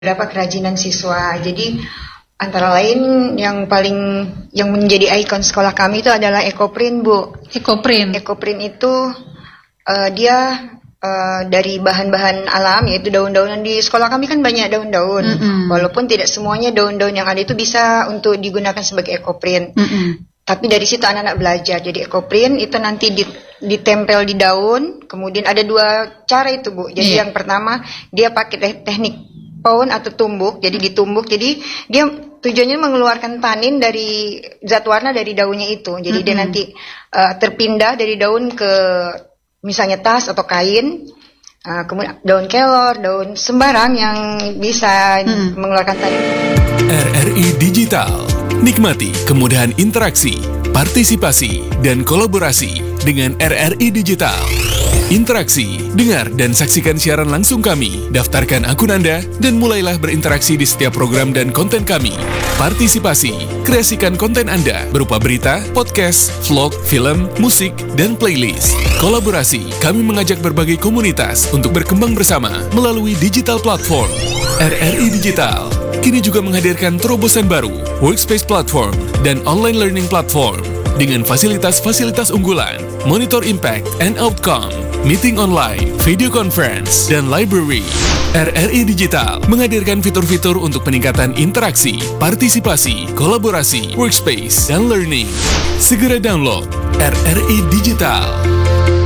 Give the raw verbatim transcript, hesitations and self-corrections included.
beberapa kerajinan siswa. Jadi antara lain yang paling yang menjadi ikon sekolah kami itu adalah ekoprint, Bu. Ekoprint. Ekoprint itu uh, dia uh, dari bahan-bahan alam, yaitu daun-daunan. Di sekolah kami kan banyak daun-daun. Mm-hmm. Walaupun tidak semuanya daun-daun yang ada itu bisa untuk digunakan sebagai ekoprint. Mm-hmm. Tapi dari situ anak-anak belajar. Jadi ekoprint itu nanti ditempel di daun. Kemudian ada dua cara itu, Bu. Jadi yeah. yang pertama dia pakai teknik paun atau tumbuk. Jadi ditumbuk. Jadi dia tujuannya mengeluarkan tanin dari zat warna dari daunnya itu. Jadi mm-hmm. dia nanti uh, terpindah dari daun ke misalnya tas atau kain. Uh, kemudian daun kelor, daun sembarang yang bisa mm. mengeluarkan tanin. R R I Digital. Nikmati kemudahan interaksi, partisipasi, dan kolaborasi dengan R R I Digital. Interaksi, dengar dan saksikan siaran langsung kami, daftarkan akun Anda, dan mulailah berinteraksi di setiap program dan konten kami. Partisipasi, kreasikan konten Anda berupa berita, podcast, vlog, film, musik, dan playlist. Kolaborasi, kami mengajak berbagai komunitas untuk berkembang bersama melalui digital platform. R R I Digital kini juga menghadirkan terobosan baru, workspace platform, dan online learning platform dengan fasilitas-fasilitas unggulan, monitor impact and outcome, meeting online, video conference, dan library. R R I Digital menghadirkan fitur-fitur untuk peningkatan interaksi, partisipasi, kolaborasi, workspace, dan learning. Segera download R R I Digital.